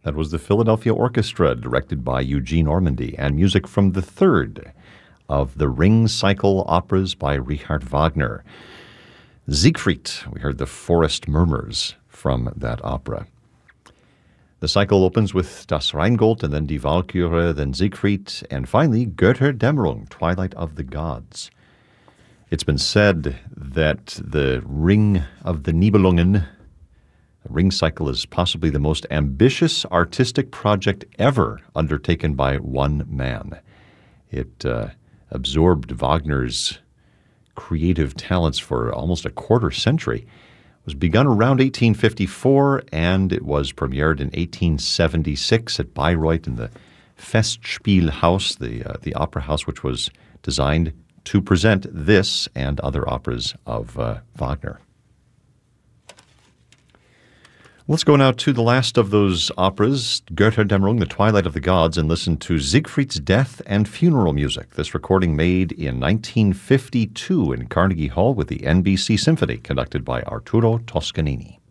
That was the Philadelphia Orchestra, directed by Eugene Ormandy, and music from the third of the Ring Cycle operas by Richard Wagner. Siegfried, we heard the Forest Murmurs from that opera. The cycle opens with Das Rheingold, and then Die Walküre, then Siegfried, and finally Götterdämmerung, Twilight of the Gods. It's been said that the Ring of the Nibelungen, the Ring Cycle, is possibly the most ambitious artistic project ever undertaken by one man. It absorbed Wagner's creative talents for almost a quarter century. It was begun around 1854, and it was premiered in 1876 at Bayreuth in the Festspielhaus, the opera house which was designed to present this and other operas of Wagner. Let's go now to the last of those operas, Götterdämmerung, the Twilight of the Gods, and listen to Siegfried's Death and Funeral Music. This recording made in 1952 in Carnegie Hall with the NBC Symphony, conducted by Arturo Toscanini.